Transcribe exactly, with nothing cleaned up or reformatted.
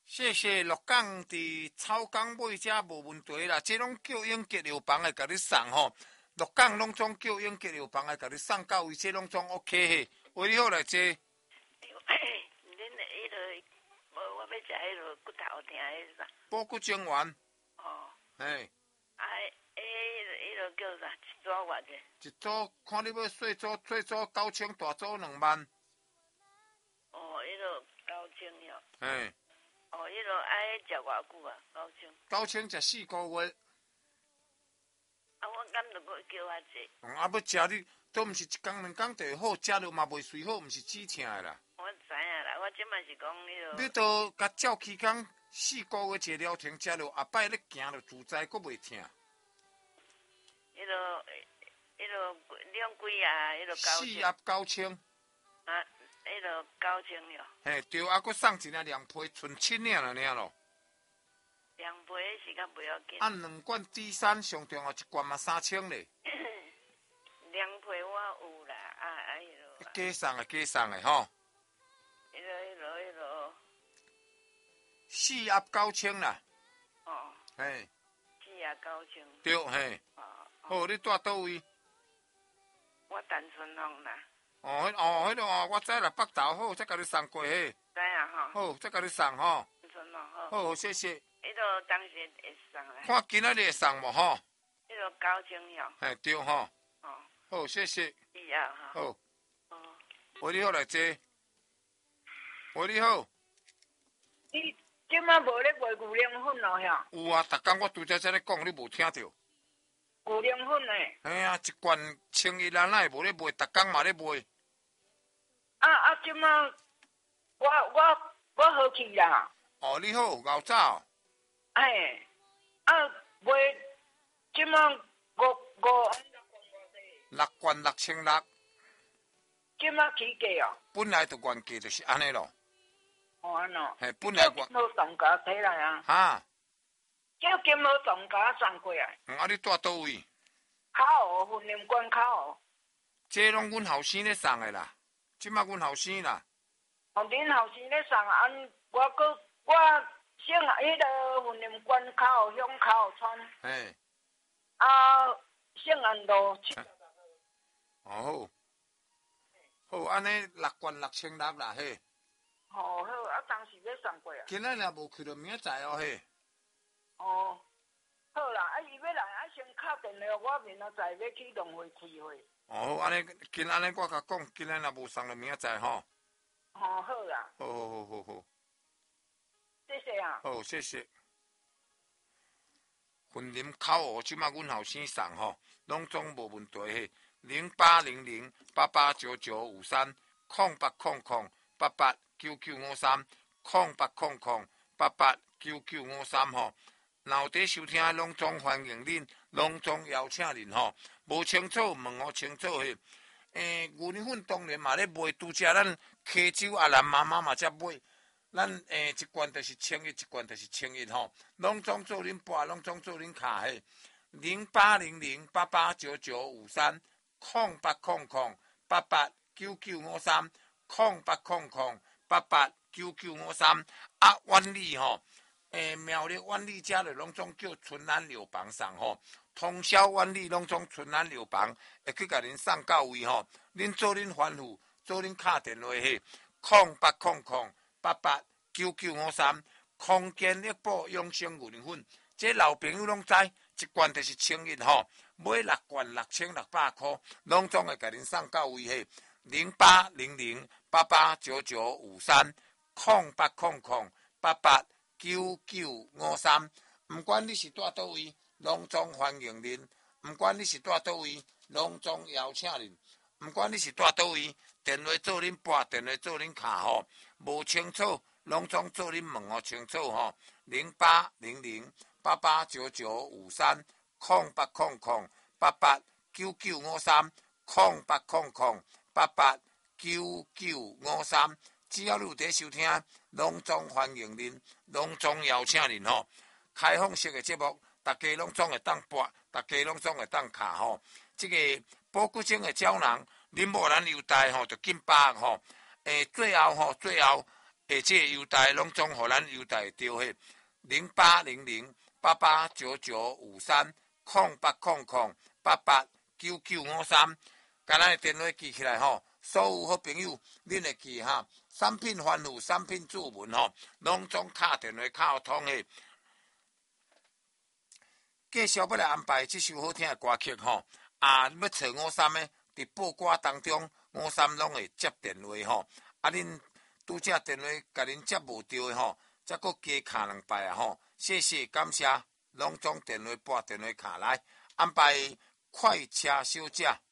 谢谢鹿港伫草港买遮无问题啦，这拢叫永吉疗房会甲你送吼。鹿港拢总叫永吉疗房会甲你送到位，这拢总 OK 嘿。为你好来坐。恁迄落，无我要食迄落骨头疼迄啥？ 补骨精丸。 哦。 嘿。 啊，诶，迄落叫啥？一组偌济？ 一组看你要细组、细组九千，大组两万。 哦，迄落九千哟。 嘿。 哦，迄落爱食偌久啊？九千。 九千食四个月。 啊，我敢着要叫遐济。 嗯，啊，要食你都毋是一工两工就会好，食了嘛袂随好，毋是止疼的啦。 我知影啦，我即摆是讲迄落。 你都甲照期间四个月一疗程，食了后摆咧行着自在，佫袂疼。 迄落，迄落两几啊？迄落九千。 四盒九千。 啊。迄落九千了。 嘿，对，啊，佫送一领凉被，剩七领了领咯。 凉被迄时间不要紧。 按两罐低山上重要一罐嘛三千咧。 凉被我有啦，啊啊迄落。 加送的，加送的吼。 迄落迄落迄落。 四盒九千啦。 哦。 嘿。 四盒九千。 对，嘿。哦。好，你住倒位？ 我陈春红啦。 哦，哦，迄个哦，我知啦，北投好，再甲你送过去。 知影吼。 好，再甲你送吼。 好， 好，谢谢。 迄个当时会送啦。 看今仔日会送无吼？ 迄个九千了。 嘿，对吼。 哦。 好，谢谢。 以后哈。 好。 哦。 喂，你好来坐。喂，你好。 你即摆无咧卖牛奶粉咯？遐。 有啊，逐工我拄则在咧讲，你无听着。 牛奶粉诶。 哎呀，一罐千一啊，哪会无咧卖？逐工嘛咧卖。 啊啊！即摆我我我好去啦。 哦，你好，熬早。 哎，啊，卖即摆五五六罐六千六。 即摆起价哦。 本来就原价就是安尼咯。 哦，安咯。 嘿，本来原。 好送价起来啊。 哈。 叫金毛送价送过来。 嗯，啊，你住倒位？ 口湖婚姻馆口湖。 这拢阮后生咧送的啦。即摆阮后生啦。 哦，恁后生咧送啊？我搁我姓迄个婚姻馆口乡口村。 嘿。 啊，姓安路七十六号。哦好。好，安尼六罐六千六啦，嘿。 哦好，啊，当时要送过啊。 今仔日无去就明仔载哦，嘿。 哦，好啦，啊，伊要来啊，先敲电话，我明仔载要去农会开会。 哦，安尼，今安尼我甲讲，今仔若无送就明仔载吼。 哦，好啦。 好好好好好。 谢谢啊。 好，谢谢。婚姻口湖即摆阮后生送吼，拢总无问题嘿。零八零零八八九九五三空八空空八八九九五三空八空空八八九九五三吼。若有伫收听的，拢总欢迎恁，拢总邀请恁吼。无清楚问我清楚嘿。诶，牛奶粉当然嘛咧卖，拄则咱溪州阿兰妈妈嘛才买。咱诶一罐就是千一，一罐就是千一吼。拢总做恁拨，拢总做恁卡嘿。零八零零八八九九五三空八空空八八九九五三空八空空八八九九五三啊，万里吼。诶，苗栗万里遮的拢总叫春安疗房送吼，通宵万里拢总春安疗房会去甲恁送到位吼。恁做恁欢呼，做恁敲电话嘿，空八空空八八九九五三，空健益宝养生牛奶粉，这老朋友拢知，一罐就是千一吼，买六罐六千六百块，拢总会甲恁送到位嘿。零八零零八八九九五三，空八空空八八九九五三，唔管你是住倒位，拢总欢迎恁；唔管你是住倒位，拢总邀请恁；唔管你是住倒位，电话做恁拨，电话做恁卡吼，无清楚，拢总做恁问哦清楚吼。零八零零八八九九五三，空八空空八八九九五三，空八空空八八九九五三。只要你有在收听，拢总欢迎恁，拢总邀请恁吼。开放式的节目，大家拢总会当播，大家拢总会当卡吼。这个补骨精的胶囊，恁无咱优待吼，就紧把吼。诶，最后吼，最后下这优待拢总互咱优待着迄零八零零八八九九五三空八空空八八九九五三，甲咱的电话记起来吼。所有好朋友，恁会记哈？产品番薯、产品注文吼，拢总敲电话敲通的。继续要来安排这首好听的歌曲吼，啊，要找五三的，伫报歌当中，五三拢会接电话吼。啊，恁拄则电话甲恁接无着的吼，则搁加敲两摆啊吼。谢谢感谢，拢总电话拨电话敲来安排快车小姐。